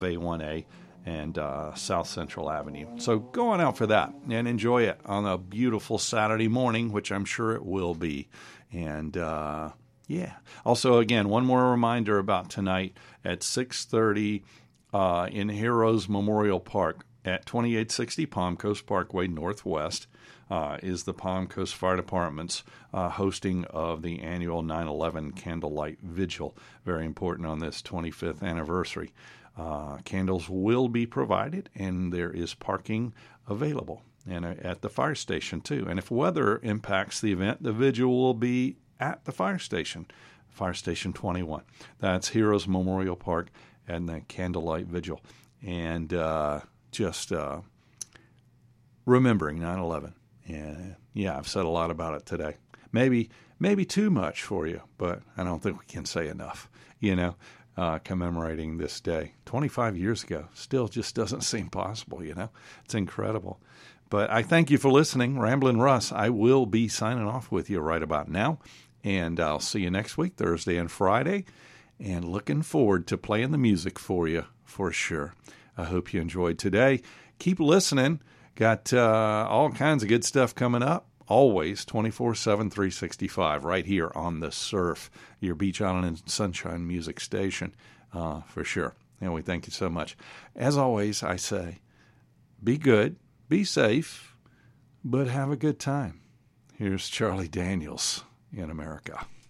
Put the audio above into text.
Bay 1A and South Central Avenue. So go on out for that and enjoy it on a beautiful Saturday morning, which I'm sure it will be. And yeah. Also, again, one more reminder about tonight at 6:30 in Heroes Memorial Park at 2860 Palm Coast Parkway Northwest is the Palm Coast Fire Department's hosting of the annual 9/11 Candlelight Vigil. Very important on this 25th anniversary. Candles will be provided, and there is parking available and at the fire station, too. And if weather impacts the event, the vigil will be at the Fire Station 21. That's Heroes Memorial Park and the Candlelight Vigil. And just remembering 9/11. And yeah, I've said a lot about it today. Maybe too much for you, but I don't think we can say enough, commemorating this day. 25 years ago, still just doesn't seem possible, It's incredible. But I thank you for listening. Ramblin' Russ, I will be signing off with you right about now. And I'll see you next week, Thursday and Friday. And looking forward to playing the music for you, for sure. I hope you enjoyed today. Keep listening. Got all kinds of good stuff coming up. Always 24/7, 365, right here on The Surf, your Beach Island and Sunshine music station, for sure. And we thank you so much. As always, I say, be good, be safe, but have a good time. Here's Charlie Daniels in America.